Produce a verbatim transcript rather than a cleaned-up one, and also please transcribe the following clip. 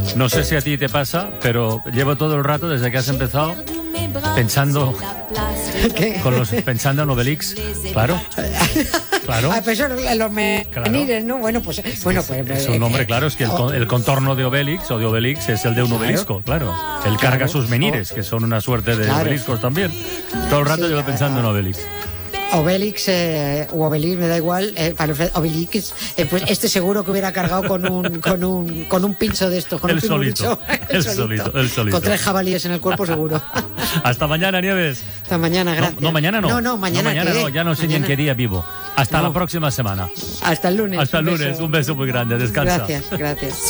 No sé si a ti te pasa, pero llevo todo el rato desde que has empezado pensando ¿Qué? con los pensando en Obelix, claro. Claro. Ah, pues eso, los menires, ¿no? Bueno, pues bueno, pues Es un nombre, claro, es que el, con- el contorno de Obelix o de Obelix es el de un Claro. obelisco, claro. Él carga Claro. sus menires, que son una suerte de Claro. obeliscos también. Todo el rato Sí, llevo a- pensando en a- Obelix. Obelix eh, o Obelix, me da igual, eh, para los Obelix, eh, pues este seguro que hubiera cargado con un con un con un pincho de estos, con El un solito, pincho, el solito, el solito. con tres jabalíes en el cuerpo seguro. Hasta mañana, Nieves. Hasta mañana, No, gracias. no, mañana no. No, no, mañana, mañana ¿qué? no, ya no sé ni en Mañana- qué día vivo. Hasta No. la próxima semana. Hasta el lunes. Hasta el un lunes, beso. un beso muy grande. Descansa. Gracias, gracias.